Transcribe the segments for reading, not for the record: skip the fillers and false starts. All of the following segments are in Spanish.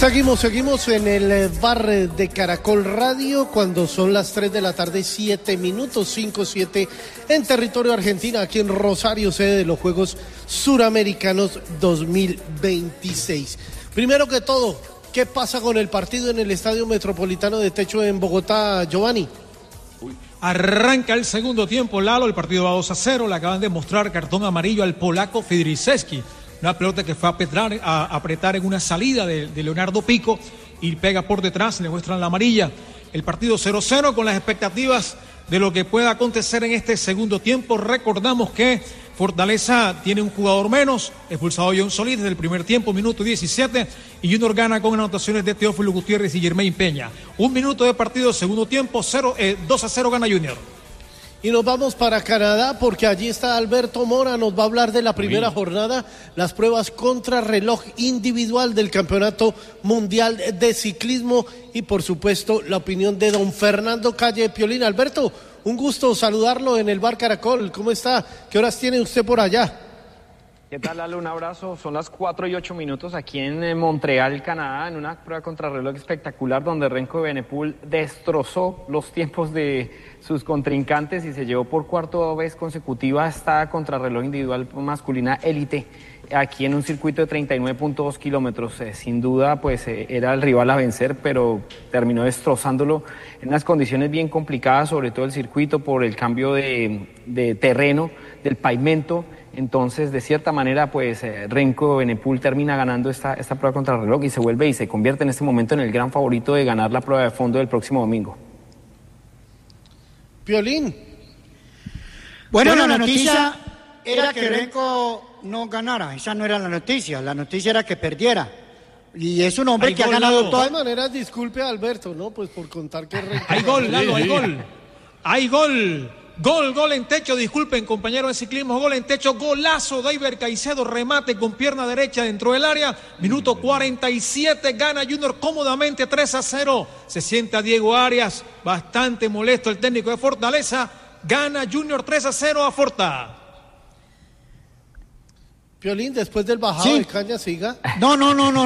Seguimos en el bar de Caracol Radio cuando son las 3 de la tarde, 7 minutos, 5-7 en territorio argentino, aquí en Rosario, sede de los Juegos Suramericanos 2026. Primero que todo, ¿qué pasa con el partido en el Estadio Metropolitano de Techo en Bogotá, Giovanni? Arranca el segundo tiempo, Lalo, el partido va 2-0, le acaban de mostrar cartón amarillo al polaco Fidriszewski. Una pelota que fue a apretar en una salida de Leonardo Pico y pega por detrás, le muestran la amarilla. El partido 0-0 con las expectativas de lo que pueda acontecer en este segundo tiempo. Recordamos que Fortaleza tiene un jugador menos, expulsado John Solís desde el primer tiempo, minuto 17, y Junior gana con anotaciones de Teófilo Gutiérrez y Germain Peña. Un minuto de partido, segundo tiempo, 2-0 gana Junior. Y nos vamos para Canadá porque allí está Alberto Mora, nos va a hablar de la primera jornada, las pruebas contrarreloj individual del Campeonato Mundial de Ciclismo y por supuesto la opinión de don Fernando Calle Piolín. Alberto, un gusto saludarlo en el Bar Caracol, ¿cómo está? ¿Qué horas tiene usted por allá? ¿Qué tal, Lalo? Un abrazo. Son las 4:08 aquí en Montreal, Canadá, en una prueba contrarreloj espectacular donde Renko Evenepoel destrozó los tiempos de sus contrincantes y se llevó por cuarta vez consecutiva esta contrarreloj individual masculina élite aquí en un circuito de 39.2 kilómetros. Sin duda, pues era el rival a vencer, pero terminó destrozándolo en unas condiciones bien complicadas, sobre todo el circuito por el cambio de terreno, del pavimento. Entonces, de cierta manera, pues Renko Evenepoel termina ganando esta prueba contrarreloj y se convierte en este momento en el gran favorito de ganar la prueba de fondo del próximo domingo. Piolín. Bueno, la noticia era que Renko no ganara, esa no era la noticia era que perdiera. Y es un hombre que ha ganado todo. De todas maneras, disculpe a Alberto, ¿no? Pues por contar que Renko... Hay gol, Lalo, hay gol. Gol en Techo, disculpen compañeros de ciclismo, gol en Techo, golazo de Iber Caicedo, remate con pierna derecha dentro del área, minuto 47, gana Junior cómodamente 3-0, se sienta Diego Arias, bastante molesto el técnico de Fortaleza, gana Junior 3-0 a Forta. Piolín, después del bajado de caña, siga. No,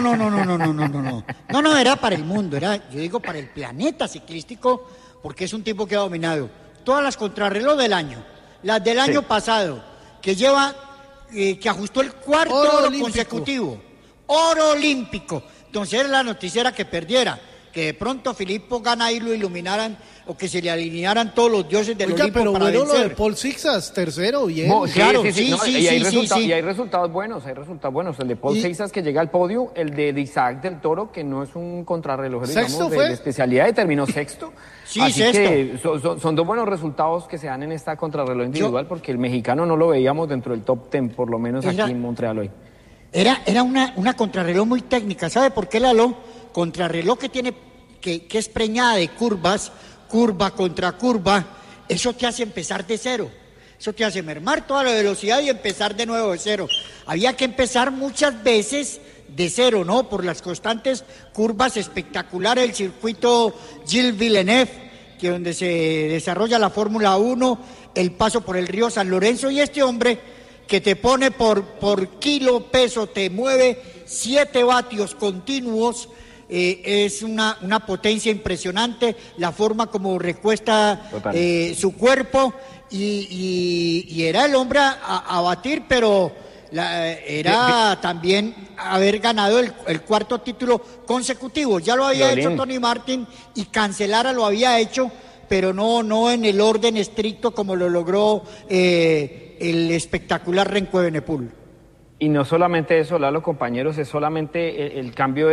era para el mundo, yo digo para el planeta ciclístico, porque es un tipo que ha dominado todas las contrarreloj del año, las del año pasado, que lleva, que ajustó el cuarto oro consecutivo, oro olímpico. Entonces la noticia era que perdiera, que de pronto Filippo gana y lo iluminaran, o que se le alinearan todos los dioses del Olimpo pero para bueno, vencer. lo de Paul Sixas, tercero, bien. Claro, sí. Y hay resultados buenos, el de Paul Sixas que llega al podio, el de Isaac del Toro, que no es un contrarreloj, digamos, de especialidad, y terminó sexto. Así sexto. Que son dos buenos resultados que se dan en esta contrarreloj individual, porque el mexicano no lo veíamos dentro del top 10, por lo menos aquí en Montreal hoy. Era una contrarreloj muy técnica, ¿sabe por qué, Lalo? Contrarreloj que tiene, que es preñada de curvas, curva contra curva, eso te hace empezar de cero, eso te hace mermar toda la velocidad y empezar de nuevo de cero. Había que empezar muchas veces de cero, ¿no? Por las constantes curvas espectaculares del circuito Gilles Villeneuve, que donde se desarrolla la Fórmula 1, el paso por el río San Lorenzo, y este hombre que te pone por kilo peso, te mueve 7 vatios continuos. Es una potencia impresionante, la forma como recuesta su cuerpo y era el hombre a batir, pero era también haber ganado el cuarto título consecutivo. Ya lo había hecho Tony Martin y Cancellara lo había hecho, pero no en el orden estricto como lo logró el espectacular Renko Evenepoel. Y no solamente eso, Lalo, compañeros, es solamente el cambio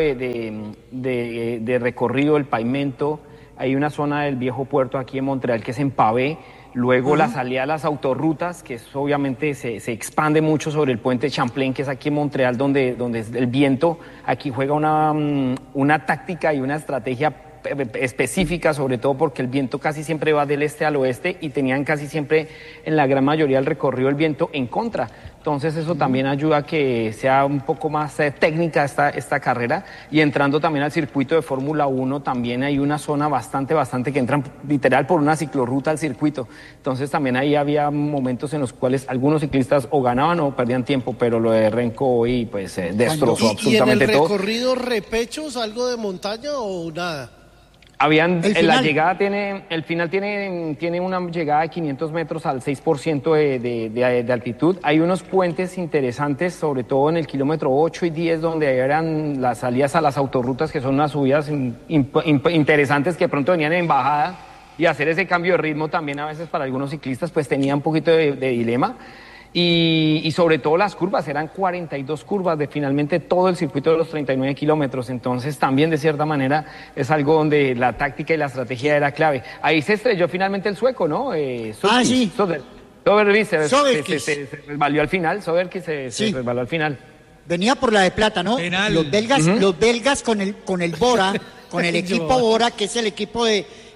de recorrido, el pavimento. Hay una zona del viejo puerto aquí en Montreal que es en pavé, luego la salida a las autorrutas, que es, obviamente se expande mucho sobre el puente Champlain, que es aquí en Montreal, donde el viento aquí juega una táctica y una estrategia específica, sobre todo porque el viento casi siempre va del este al oeste y tenían casi siempre en la gran mayoría del recorrido el viento en contra. Entonces eso también ayuda a que sea un poco más técnica esta carrera. Y entrando también al circuito de Fórmula 1, también hay una zona bastante que entran literal por una ciclorruta al circuito. Entonces también ahí había momentos en los cuales algunos ciclistas o ganaban o perdían tiempo, pero lo de Renko hoy pues destrozó absolutamente todo. ¿Y en el recorrido repechos, algo de montaña o nada? La llegada el final tiene una llegada de 500 metros al 6% de altitud. Hay unos puentes interesantes, sobre todo en el kilómetro 8 y 10, donde eran las salidas a las autorrutas, que son unas subidas interesantes que pronto venían en bajada, y hacer ese cambio de ritmo también a veces para algunos ciclistas pues tenía un poquito de dilema. Y sobre todo las curvas, eran 42 curvas de finalmente todo el circuito de los 39 kilómetros, entonces también de cierta manera es algo donde la táctica y la estrategia era clave. Ahí se estrelló finalmente el sueco, ¿no? Sí. Soderqvist se resbaló al final, se resbaló al final. Venía por la de plata, ¿no? Penal. Los belgas con el Bora, con el equipo Bora, que es el equipo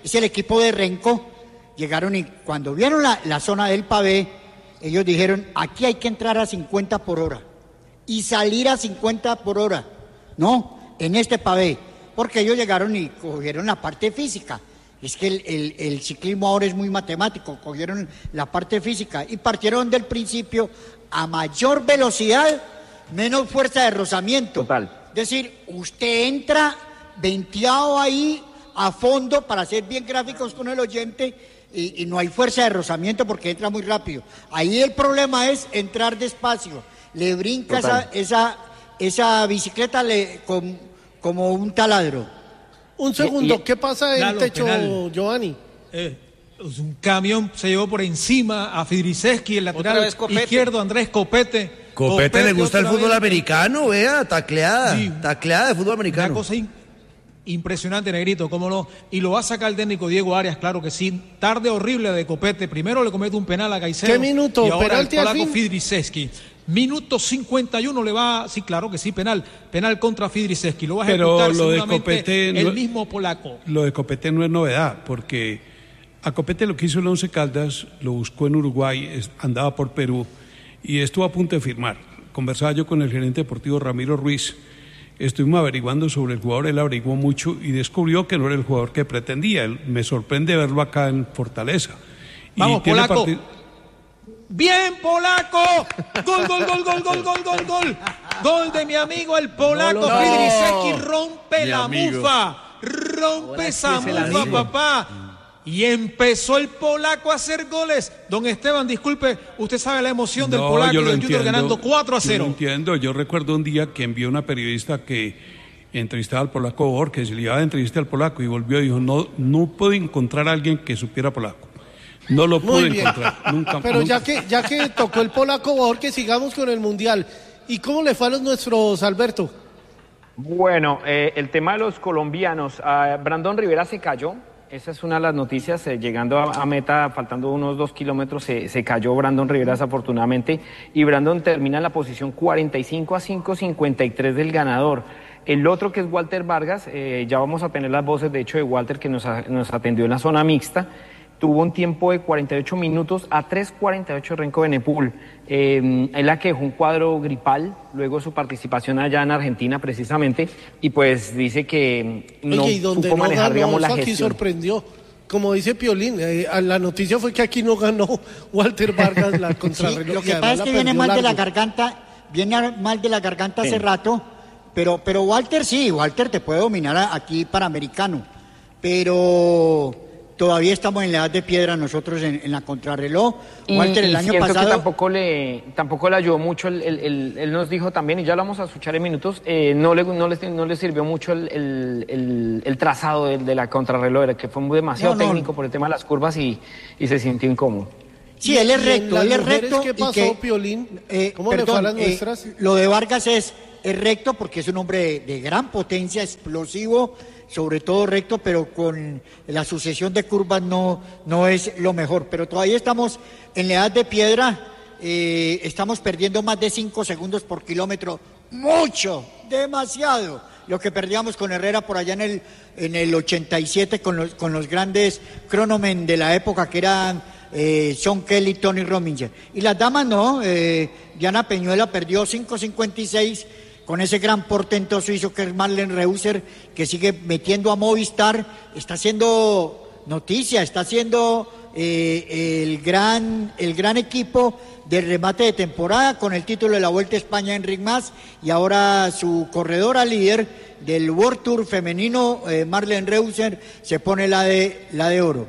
de Renko, llegaron y cuando vieron la zona del pavé, ellos dijeron, aquí hay que entrar a 50 por hora y salir a 50 por hora, ¿no? En este pavé, porque ellos llegaron y cogieron la parte física. Es que el ciclismo ahora es muy matemático, cogieron la parte física y partieron del principio a mayor velocidad, menos fuerza de rozamiento. Total. Es decir, usted entra venteado ahí a fondo, para ser bien gráficos con el oyente, y no hay fuerza de rozamiento porque entra muy rápido. Ahí el problema es entrar despacio. Le brinca esa bicicleta como un taladro. Un segundo, ¿qué pasa en el techo, penal. Giovanni? Un camión se llevó por encima a Fidrisevski, el lateral izquierdo, Andrés Copete. Copete le gusta el fútbol americano, vea, tacleada de fútbol americano. Una cosa impresionante, Negrito, cómo no. Y lo va a sacar el técnico Diego Arias, claro que sí. Tarde horrible de Copete. Primero le comete un penal a Caicedo. ¿Qué minuto? Y ahora ¿Penalti el al polaco fin? Fidrisevski. Minuto 51 le va, sí, claro que sí, penal contra Fidrisevski. Lo va a ejecutar pero lo de seguramente Copete el mismo polaco. Lo de Copete no es novedad, porque a Copete lo que hizo el Once Caldas, lo buscó en Uruguay, andaba por Perú y estuvo a punto de firmar. Conversaba yo con el gerente deportivo Ramiro Ruiz. Estuvimos averiguando sobre el jugador, él averiguó mucho y descubrió que no era el jugador que pretendía. Me sorprende verlo acá en Fortaleza. Vamos, polaco. ¡Bien, polaco! ¡Gol! Gol de mi amigo el polaco Fidrisevski, rompe la mufa. Rompe esa mufa, papá. Y empezó el polaco a hacer goles. Don Esteban, disculpe, usted sabe la emoción del polaco y del Junior ganando 4-0. Yo lo entiendo. Yo recuerdo un día que envió una periodista que entrevistaba al polaco Borges, le iba a entrevistar al polaco y volvió y dijo, no puedo encontrar a alguien que supiera polaco. No lo pude encontrar. Nunca. Pero ya que tocó el polaco Borges, sigamos con el Mundial. ¿Y cómo le fue a los nuestros, Alberto? Bueno, el tema de los colombianos. Brandon Rivera se cayó. Esa es una de las noticias, llegando a meta, faltando unos 2 kilómetros, se cayó Brandon Rivera desafortunadamente, y Brandon termina en la posición 45 a 5.53 del ganador. El otro, que es Walter Vargas, ya vamos a tener las voces de hecho de Walter, que nos atendió en la zona mixta, tuvo un tiempo de 48 minutos a 3.48 Renko Benepul. Él la quejó un cuadro gripal, luego su participación allá en Argentina precisamente, y pues dice que no supo manejar, digamos, la gestión. Aquí sorprendió, como dice Piolín, la noticia fue que aquí no ganó Walter Vargas la contrarreloj. Sí, lo que pasa es que viene mal de la garganta hace rato, pero Walter te puede dominar aquí Panamericano, pero todavía estamos en la edad de piedra nosotros en la contrarreloj. Walter el año pasado que tampoco le ayudó mucho, él nos dijo también, y ya lo vamos a escuchar en minutos, no le sirvió mucho el trazado de la contrarreloj, que fue demasiado técnico por el tema de las curvas y se sintió incómodo. Sí, él es recto. ¿Qué pasó, Piolín? ¿Cómo le fue a las nuestras? Lo de Vargas es recto porque es un hombre de gran potencia, explosivo, sobre todo recto, pero con la sucesión de curvas no es lo mejor. Pero todavía estamos en la edad de piedra, estamos perdiendo más de 5 segundos por kilómetro. Mucho, demasiado. Lo que perdíamos con Herrera por allá en el 87 con los grandes cronomen de la época, que eran Sean Kelly, Tony Rominger. Y las damas no, Diana Peñuela perdió 5.56 con ese gran portento suizo que es Marlen Reusser, que sigue metiendo a Movistar, está haciendo noticia, está haciendo el gran equipo del remate de temporada con el título de la Vuelta a España, Enric Mas, y ahora su corredora líder del World Tour femenino, Marlen Reusser, se pone la de oro.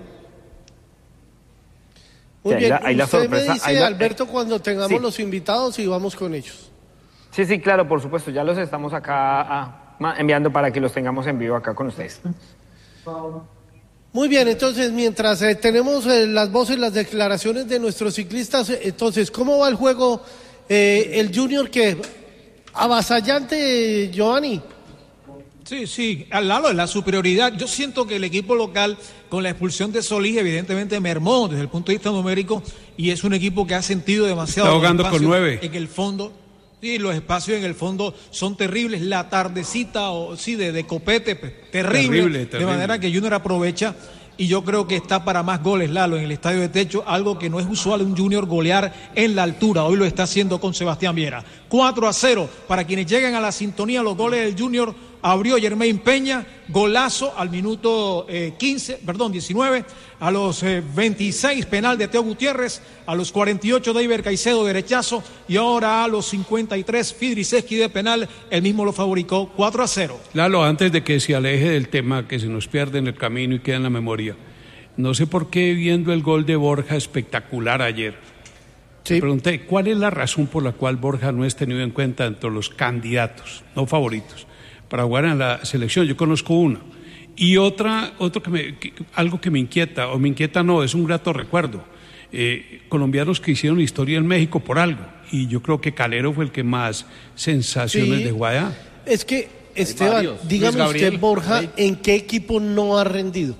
Muy bien, ahí la usted sorpresa, me dice, Alberto, cuando tengamos los invitados y vamos con ellos. Sí, claro, por supuesto, ya los estamos acá enviando para que los tengamos en vivo acá con ustedes. Muy bien, entonces, mientras tenemos las voces, las declaraciones de nuestros ciclistas, entonces, ¿cómo va el juego? El Junior, que avasallante, Giovanni. Sí, al lado de la superioridad. Yo siento que el equipo local, con la expulsión de Solís, evidentemente mermó desde el punto de vista numérico, y es un equipo que ha sentido demasiado. Está jugando con 9. En el fondo. Sí, los espacios en el fondo son terribles. La tardecita de copete, terrible. De manera que Junior aprovecha, y yo creo que está para más goles, Lalo, en el estadio de techo, algo que no es usual un Junior golear en la altura. Hoy lo está haciendo con Sebastián Viera. 4-0 para quienes lleguen a la sintonía. Los goles del Junior abrió Germain Peña, golazo al minuto 19, a los 26 penal de Teo Gutiérrez, a los 48 David Caicedo derechazo, y ahora a los 53 Fidriseski de penal, el mismo lo fabricó. 4-0. Lalo, antes de que se aleje del tema que se nos pierde en el camino y queda en la memoria, no sé por qué, viendo el gol de Borja espectacular ayer, me pregunté, ¿cuál es la razón por la cual Borja no es tenido en cuenta entre los candidatos, no favoritos, para jugar en la selección? Yo conozco una. Y algo que me inquieta, es un grato recuerdo. Colombianos que hicieron historia en México por algo. Y yo creo que Calero fue el que más sensaciones dejó allá. Es que, Esteban, dígame usted, Borja, ¿en qué equipo no ha rendido?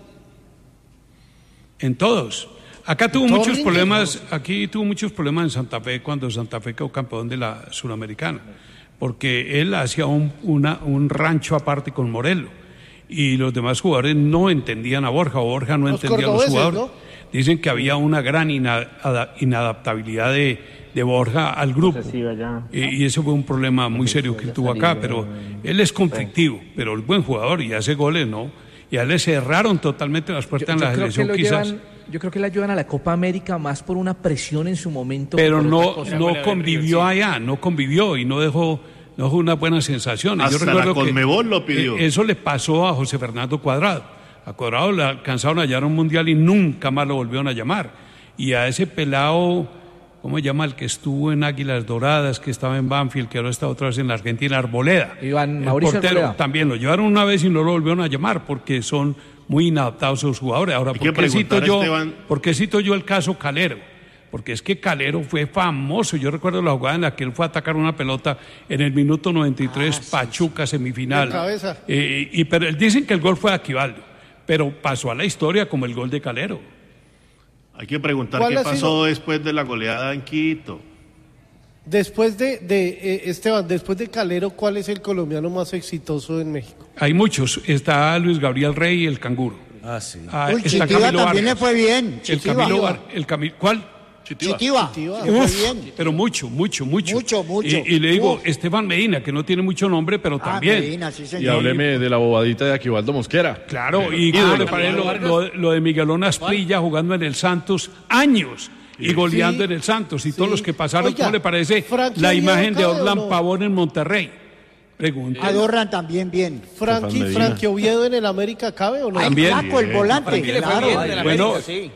En todos. Acá tuvo muchos problemas, en Santa Fe, cuando Santa Fe quedó campeón de la Suramericana, porque él hacía un rancho aparte con Morelo, y los demás jugadores no entendían a Borja, o Borja no entendía a los jugadores, ¿no? Dicen que había una gran inadaptabilidad de Borja al grupo, y eso fue un problema muy serio que tuvo acá, pero él es conflictivo, pero el buen jugador, y hace goles, ¿no? Y a él le cerraron totalmente las puertas en la selección, quizás. Yo creo que le ayudan a la Copa América más por una presión en su momento. Pero no convivió allá, no convivió y no dejó unas buenas sensaciones. Hasta yo recuerdo la Conmebol lo pidió. Eso le pasó a José Fernando Cuadrado. A Cuadrado le alcanzaron a hallar un mundial y nunca más lo volvieron a llamar. Y a ese pelado, ¿cómo se llama? El que estuvo en Águilas Doradas, que estaba en Banfield, que ahora está otra vez en la Argentina, Arboleda. Iván Mauricio Arboleda. También lo llevaron una vez y no lo volvieron a llamar porque son muy inadaptados a sus jugadores. Ahora, ¿por qué cito yo el caso Calero? Porque es que Calero fue famoso. Yo recuerdo la jugada en la que él fue a atacar una pelota en el minuto 93, Pachuca, semifinal. Pero dicen que el gol fue de Aquivaldo, pero pasó a la historia como el gol de Calero. Hay que preguntar qué pasó después de la goleada en Quito. Después Esteban, después de Calero, ¿cuál es el colombiano más exitoso en México? Hay muchos. Está Luis Gabriel Rey, el canguro. Sí. Chitiva también le fue bien. ¿Cuál? Chitiva. Pero mucho. Y le digo, Esteban Medina, que no tiene mucho nombre, pero también. Medina, sí, señor. Y hábleme de la bobadita de Aquivaldo Mosquera. Claro, y ¿cómo le parece lo de Miguelón Asprilla jugando en el Santos años? Y goleando en el Santos, y todos los que pasaron. ¿Cómo le parece la imagen de Orlan Pavón en Monterrey? Pregunta. Adorran también bien. Frankie Oviedo en el América, ¿cabe o no? También. Flaco, el volante. Bueno,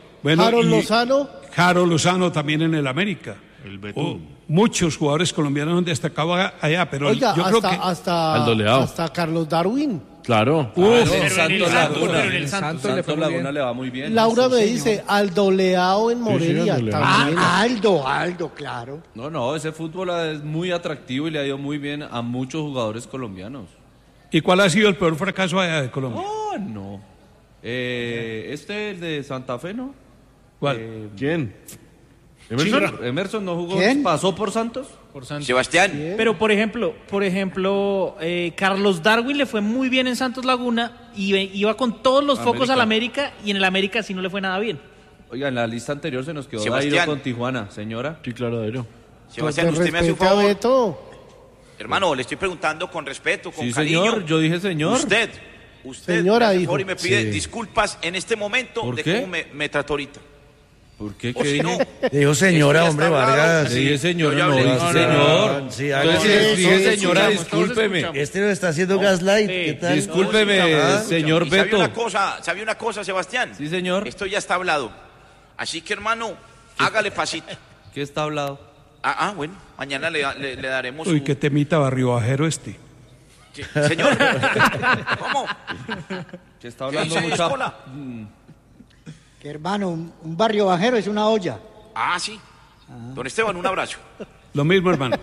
Harold Lozano también en el América. El Betún. Muchos jugadores colombianos han destacado allá, pero yo creo que Aldo hasta Carlos Darwin. Claro. Pero en el Santos Laguna le va muy bien. Laura me dice, Aldo Leao en Morelia. También. Aldo, claro. No, ese fútbol es muy atractivo y le ha ido muy bien a muchos jugadores colombianos. ¿Y cuál ha sido el peor fracaso allá de Colombia? No. El de Santa Fe, ¿no? ¿Cuál? ¿Quién? Emerson no jugó. ¿Quién? ¿Pasó por Santos? Sebastián. Pero por ejemplo, Carlos Darwin le fue muy bien en Santos Laguna y iba con todos los focos al América, y en el América sí no le fue nada bien. Oiga, en la lista anterior se nos quedó Sebastián. Dairo con Tijuana, señora. Sí, claro, Dairo. Sebastián, Pues usted me hace un respete a favor. Beto. Hermano, le estoy preguntando con respeto, con Sí, cariño. señor, yo dije señor. Usted Señora, me hace dijo. favor y me pide Sí. disculpas en este momento ¿Por de qué? cómo me trató ahorita. ¿Por qué? O ¿Qué si dije? no, Dijo señora, esto ya hombre, está hablado. Vargas. Le dije señora, Yo ya no, hablé. dije señor. Sí, Entonces, si le dije señora, discúlpeme. Este lo está haciendo gaslight. ¿Qué tal? Discúlpeme, señor ¿Y sabe Beto. una cosa, Sebastián? Sí, señor. Esto ya está hablado. Así que, hermano, hágale pasito. ¿Qué está hablado? Bueno, mañana le daremos Uy, qué temita barrio bajero este. Sí, señor. ¿Cómo? ¿Qué está ¿Qué hablando dice mucha... Escola? Que hermano, un barrio bajero es una olla. Sí. Don Esteban, un abrazo. Lo mismo, hermano.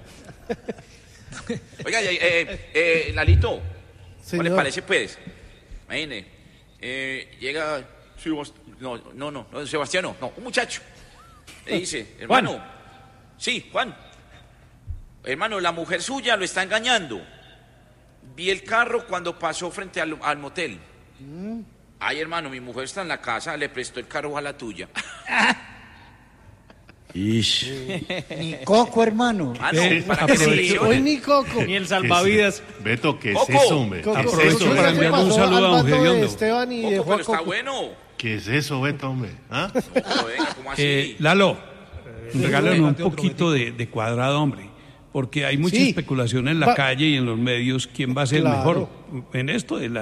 Oiga, Lalito, ¿cuál Señor. le parece, pues? Imagine, llega... No, Sebastián no, un muchacho. Le dice, hermano, sí, Juan, hermano, la mujer suya lo está engañando. Vi el carro cuando pasó frente al motel. Ay, hermano, mi mujer está en la casa, le prestó el carro a la tuya. Ish. Ni coco, hermano. No, para que Hoy se ni Coco. Ni el salvavidas. Beto, ¿qué es Coco. eso, hombre? Coco, ¿Qué es Aprovecho eso? ¿qué para le enviarle un pasó saludo al a vato Don de Gediondo. Esteban y de Coco, Juan pero está Coco? bueno. ¿Qué es eso, Beto, hombre? Pero venga, ¿cómo así? Lalo, regálanos un poquito de cuadrado, hombre, porque hay mucha Sí. especulación en la calle y en los medios quién va a ser el Claro. mejor en esto de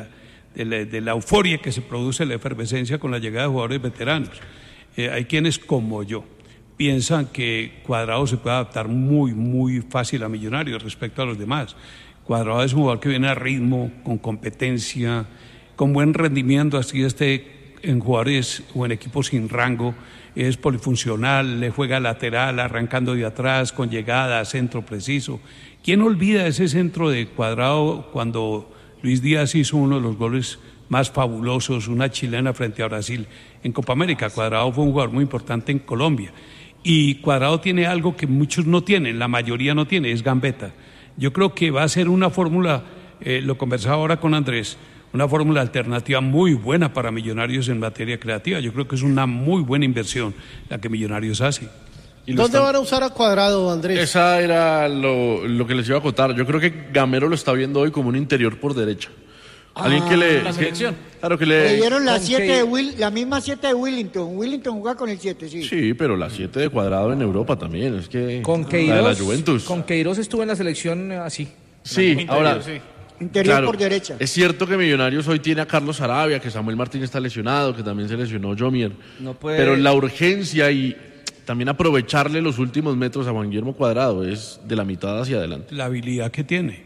la euforia que se produce, la efervescencia con la llegada de jugadores veteranos. Hay quienes, como yo, piensan que Cuadrado se puede adaptar muy, muy fácil a Millonarios respecto a los demás. Cuadrado es un jugador que viene a ritmo, con competencia, con buen rendimiento, así esté en jugadores o en equipos sin rango, es polifuncional, le juega lateral, arrancando de atrás, con llegada, centro preciso. ¿Quién olvida ese centro de Cuadrado cuando Luis Díaz hizo uno de los goles más fabulosos, una chilena frente a Brasil en Copa América? Cuadrado fue un jugador muy importante en Colombia. Y Cuadrado tiene algo que muchos no tienen, la mayoría no tiene, es gambeta. Yo creo que va a ser una fórmula, lo conversaba ahora con Andrés, una fórmula alternativa muy buena para Millonarios en materia creativa. Yo creo que es una muy buena inversión la que Millonarios hace. ¿Dónde van a usar a Cuadrado, Andrés? Esa era lo que les iba a contar. Yo creo que Gamero lo está viendo hoy como un interior por derecha. Alguien que le... La selección. Claro que Le le... dieron la Con 7 que- de la misma 7 de Willington. Willington jugaba con el 7, sí. Sí, pero la 7 de Cuadrado en Europa también. Es que... Con la de la Queiroz, Juventus. con Queiroz estuvo en la selección así. Sí, ahora... Interior Claro, por derecha. es cierto que Millonarios hoy tiene a Carlos Arabia, que Samuel Martínez está lesionado, que también se lesionó Jomier. No puede- Pero la urgencia y también aprovecharle los últimos metros a Juan Guillermo Cuadrado es de la mitad hacia adelante. La habilidad que tiene.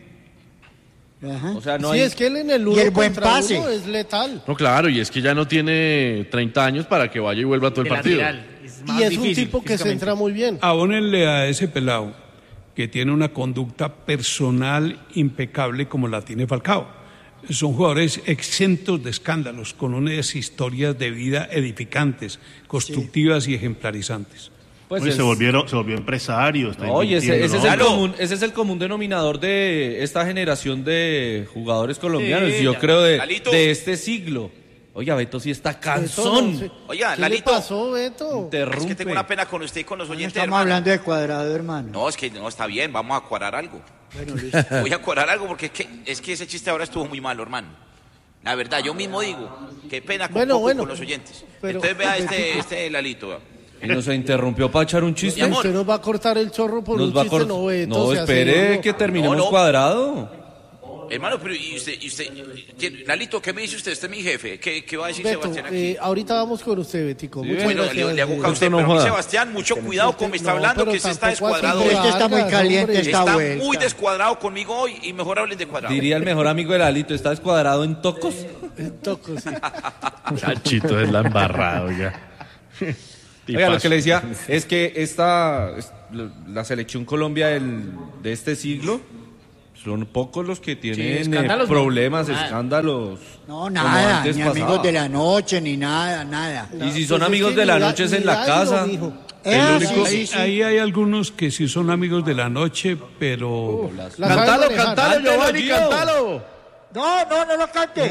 Ajá. O sea, no Sí, hay... es que él en el Y uno el buen contra pase. uno es letal. No, claro, y es que ya no tiene 30 años para que vaya y vuelva todo el De partido. lateral. Es más Y es un difícil tipo que se físicamente. entra muy bien. Abónenle a ese pelado que tiene una conducta personal impecable como la tiene Falcao. Son jugadores exentos de escándalos, con unas historias de vida edificantes, constructivas y ejemplarizantes. Pues Oye, es- se volvió empresario. Está Oye, ese es invirtiendo, ese es el común denominador de esta generación de jugadores colombianos, Sí, yo ya. creo Lalito. de este siglo. Oiga, Beto sí está Beto, cansón. no sé. Oiga, ¿Qué Lalito. le pasó, Beto? Interrumpe. Es que tengo una pena con usted y con los oyentes, Estamos hermano. hablando de Cuadrado, hermano. No, es que no está bien, vamos a cuadrar algo. Bueno, listo. Voy a cuadrar algo porque es que ese chiste ahora estuvo muy malo, hermano. La verdad, yo mismo digo, qué pena con, Bueno, Coco y bueno. con los oyentes. Pero- Entonces vea este Lalito. Vea. Y nos interrumpió para echar un chiste. Mi amor. Usted nos va a cortar el chorro por Nos un va a chiste, cort- no, Beto. No, sea espere serio. que terminemos No, no. Cuadrado. Hermano, pero ¿y usted, Lalito, qué me dice usted? Usted es mi jefe. ¿Qué va a decir Beto, Sebastián aquí? ahorita vamos con usted, Betico. Muchas Bueno, gracias. le hago caso a usted, no pero a mí, joda. Sebastián, mucho cuidado con me está No, hablando, pero que se está tampoco así descuadrado. de hoy. Este está muy Vargas, caliente, hombre. esta Está vuelta. muy descuadrado conmigo hoy y mejor hablen de cuadrado. Diría el mejor amigo de Lalito, está descuadrado en tocos. Toco, sí. Chachito es la embarrada, oiga. Oiga, lo que le decía es que la selección Colombia de este siglo son pocos los que tienen escándalos, no. problemas, Nada. escándalos. No, como nada, antes ni pasaba. amigos de la noche, ni nada, nada. Y si son Pues es amigos que de la ni da- noche es ni en la daño, casa. mijo. El único- sí, sí. Ahí hay algunos que sí son amigos de la noche, pero La saben manejar. Giovanni, Gio. cántalo. No lo cante.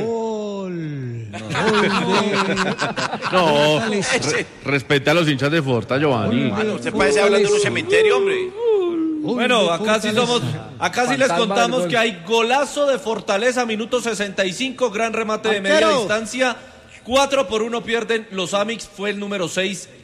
No, respete a los hinchas de Forta, Giovanni. Mano, usted parece hablando en un cementerio, hombre. Bueno, acá sí les contamos que hay golazo de Fortaleza, minuto 65, gran remate de media distancia. 4-1 pierden los Amix, fue el número 6